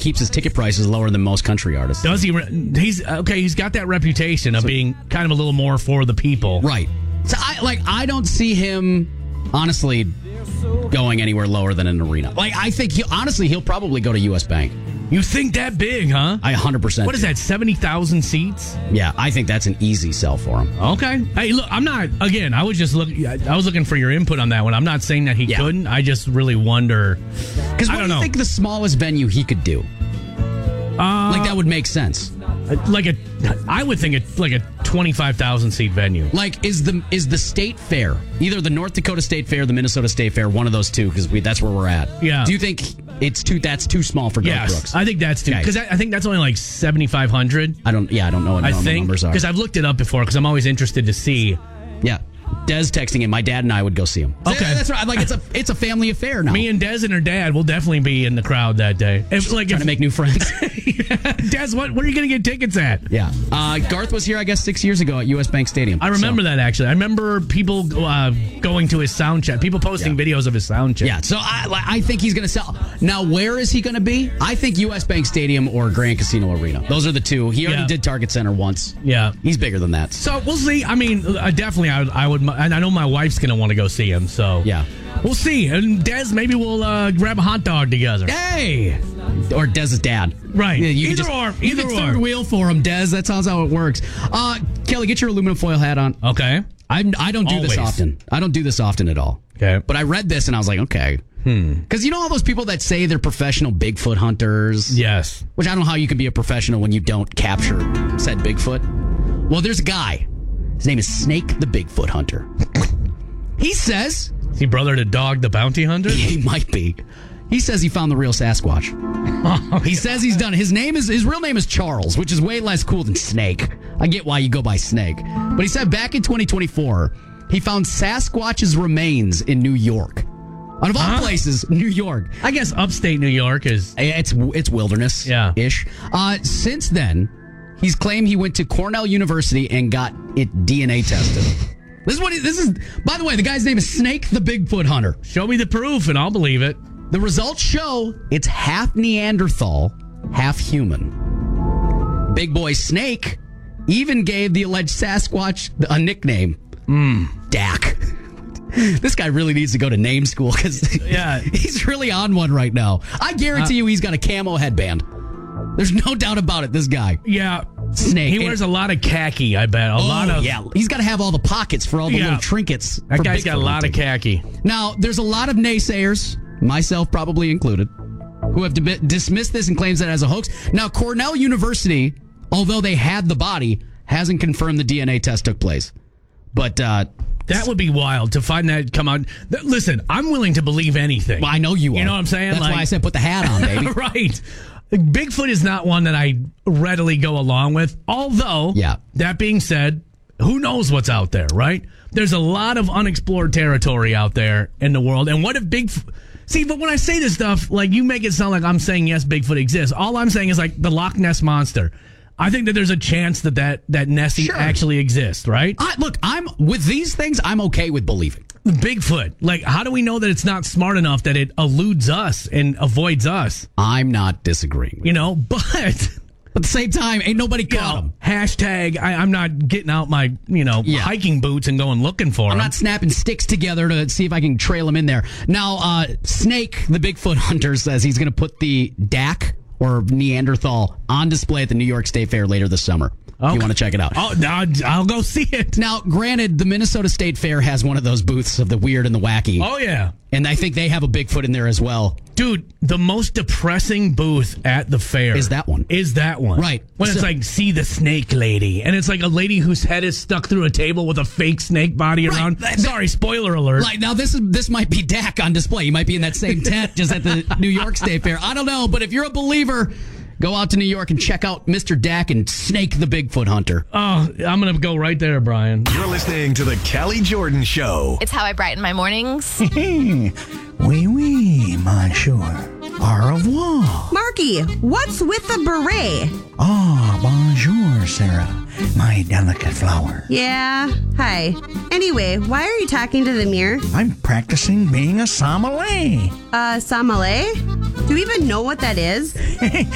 keeps his ticket prices lower than most country artists. Does he? He's got that reputation of being kind of a little more for the people. Right. So I don't see him, honestly, going anywhere lower than an arena. I think he'll probably go to U.S. Bank. You think that big, huh? I 100%. What is that, 70,000 seats? Yeah, I think that's an easy sell for him. Okay. Hey, look, I'm not, again, I was looking for your input on that one. I'm not saying that he couldn't. I just really wonder. Because what do you think the smallest venue he could do? That would make sense. I would think it's like a 25,000 seat venue. Is the state fair, either the North Dakota State Fair, the Minnesota State Fair, one of those two, because that's where we're at. Yeah. Do you think that's too small for Garth Brooks? I think that's too, because I think that's only like 7,500. I don't know what the numbers are. Because I've looked it up before, because I'm always interested to see. Yeah. Des texting him. My dad and I would go see him. Okay, that's right. It's a family affair now. Me and Des and her dad will definitely be in the crowd that day. Trying to make new friends. Des, what are you going to get tickets at? Yeah, Garth was here, I guess, 6 years ago at U.S. Bank Stadium. I remember that, actually. I remember people going to his sound check. People posting videos of his sound check. Yeah, so I think he's going to sell. Now, where is he going to be? I think U.S. Bank Stadium or Grand Casino Arena. Those are the two. He already did Target Center once. Yeah, he's bigger than that. So we'll see. I mean, definitely, I would. And I know my wife's going to want to go see him. So yeah, we'll see. And Des, maybe we'll grab a hot dog together. Hey, or Dez's dad. Right. Yeah, either third wheel for him, Des. That's how it works. Kelly, get your aluminum foil hat on. Okay. I don't do this often. I don't do this often at all. Okay. But I read this and I was like, okay. Because you know all those people that say they're professional Bigfoot hunters? Yes. Which I don't know how you can be a professional when you don't capture said Bigfoot. Well, there's a guy. His name is Snake the Bigfoot Hunter. He says... Is he brother to Dog the Bounty Hunter? He might be. He says he found the real Sasquatch. He says he's done it. His real name is Charles, which is way less cool than Snake. I get why you go by Snake. But he said back in 2024, he found Sasquatch's remains in New York. Out of all places, New York. I guess upstate New York is... It's wilderness-ish. Since then, he's claimed he went to Cornell University and got it DNA tested. This is. By the way, the guy's name is Snake the Bigfoot Hunter. Show me the proof and I'll believe it. The results show it's half Neanderthal, half human. Big boy Snake even gave the alleged Sasquatch a nickname. Dak. This guy really needs to go to name school because he's really on one right now. I guarantee you he's got a camo headband. There's no doubt about it, this guy. Yeah. Snake. He wears a lot of khaki, I bet. Yeah. He's got to have all the pockets for all the little trinkets. That guy's got a lot of khaki. Now, there's a lot of naysayers, myself probably included, who have dismissed this and claims that as a hoax. Now, Cornell University, although they had the body, hasn't confirmed the DNA test took place. But that would be wild to find that come out. Listen, I'm willing to believe anything. Well, I know you are. You know what I'm saying? That's why I said put the hat on, baby. Right. Bigfoot is not one that I readily go along with. Although, that being said, who knows what's out there, right? There's a lot of unexplored territory out there in the world. And what if Bigfoot... See, but when I say this stuff, you make it sound like I'm saying, yes, Bigfoot exists. All I'm saying is, the Loch Ness Monster. I think that there's a chance that Nessie actually exists, right? Look, with these things, I'm okay with believing. Bigfoot. How do we know that it's not smart enough that it eludes us and avoids us? I'm not disagreeing with but... At the same time, ain't nobody caught him. Hashtag, I'm not getting out my, hiking boots and going looking for him. I'm not snapping sticks together to see if I can trail him in there. Now, Snake, the Bigfoot hunter, says he's going to put the Dak or Neanderthal on display at the New York State Fair later this summer. If you want to check it out. Oh, I'll go see it. Now, granted, the Minnesota State Fair has one of those booths of the weird and the wacky. Oh, yeah. And I think they have a Bigfoot in there as well. Dude, the most depressing booth at the fair is that one. Right. When it's see the snake lady. And it's a lady whose head is stuck through a table with a fake snake body around. Sorry, spoiler alert. Right. Now, this might be Dak on display. He might be in that same tent just at the New York State Fair. I don't know. But if you're a believer... Go out to New York and check out Mr. Dak and Snake the Bigfoot Hunter. Oh, I'm going to go right there, Brian. You're listening to the Kelly Jordan Show. It's how I brighten my mornings. Oui, monsieur. Au revoir. Marky, what's with the beret? Ah, bonjour, Sarah. My delicate flower. Yeah, hi. Anyway, why are you talking to the mirror? I'm practicing being a sommelier. Sommelier? Do you even know what that is?